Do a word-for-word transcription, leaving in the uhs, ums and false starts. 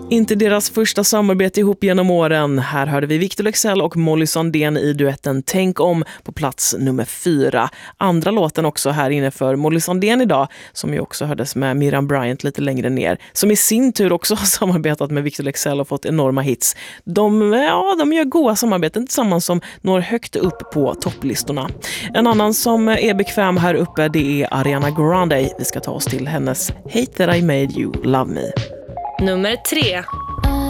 Inte deras första samarbete ihop genom åren. Här hörde vi Victor Leksell och Molly Sandén i duetten Tänk om på plats nummer fyra. Andra låten också här inne för Molly Sandén idag, som ju också hördes med Miriam Bryant lite längre ner, som i sin tur också har samarbetat med Victor Leksell och fått enorma hits. De, ja, de gör goda samarbeten tillsammans som når högt upp på topplistorna. En annan som är bekväm här uppe, det är Ariana Grande. Vi ska ta oss till hennes Hate That I Made You Love Me. Nummer tre.